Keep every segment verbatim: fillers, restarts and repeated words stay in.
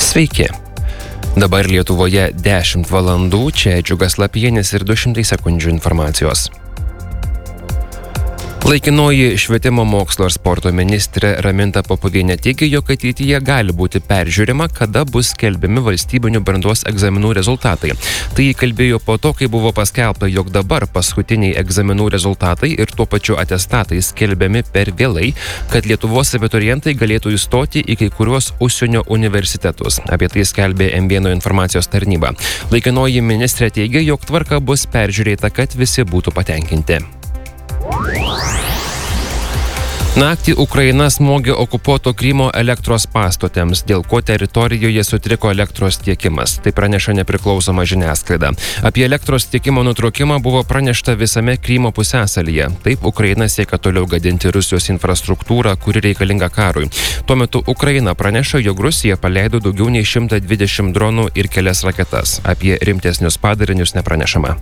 Sveiki. Dabar Lietuvoje dešimt valandų, čia Džiugas Lapienis ir du šimtai sekundžių informacijos. Laikinoji švietimo mokslo ir sporto ministrė Raminta Popovienė teigia, jog ateityje gali būti peržiūrima, kada bus skelbiami valstybinių brandos egzaminų rezultatai. Tai ji kalbėjo po to, kai buvo paskelbta, jog dabar paskutiniai egzaminų rezultatai ir tuo pačiu atestatai skelbiami per vėlai, kad Lietuvos abiturientai galėtų įstoti į kai kuriuos užsienio universitetus. Apie tai skelbė M vienas informacijos tarnyba. Laikinoji ministrė teigia, jog tvarka bus peržiūrėta, kad visi būtų patenkinti. Naktį Ukraina smogė okupuoto Krymo elektros pastotėms, dėl ko teritorijoje sutriko elektros tiekimas. Tai praneša nepriklausoma žiniasklaida. Apie elektros tiekimo nutraukimą buvo pranešta visame Krymo pusiasalyje. Taip Ukraina siekia toliau gadinti Rusijos infrastruktūrą, kuri reikalinga karui. Tuo metu Ukraina praneša, jog Rusija paleido daugiau nei šimtą dvidešimt dronų ir kelias raketas. Apie rimtesnius padarinius nepranešama.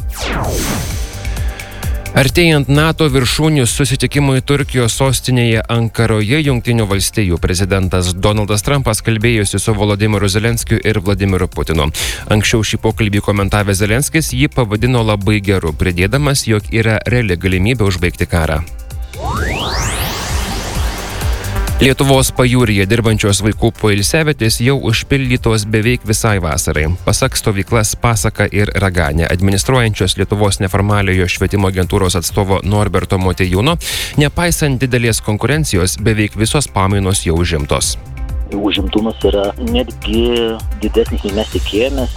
Artėjant NATO viršūnių susitikimui Turkijos sostinėje Ankaroje, Jungtinių valstijų prezidentas Donaldas Trumpas kalbėjosi su Volodymyru Zelenskiu ir Vladimiru Putinu. Anksčiau šį pokalbį komentavęs Zelenskis jį pavadino labai geru, pridėdamas, jog yra reali galimybė užbaigti karą. Lietuvos pajūryje dirbančios vaikų poilsiavietės jau užpildytos beveik visai vasarai. Pasak stovyklas Pasaka ir Raganė administruojančios Lietuvos neformaliojo švietimo agentūros atstovo Norberto Motiejūno, nepaisant didelės konkurencijos, beveik visos pamainos jau užimtos. Užimtumas yra netgi didesnis, nei mes tikėjomės.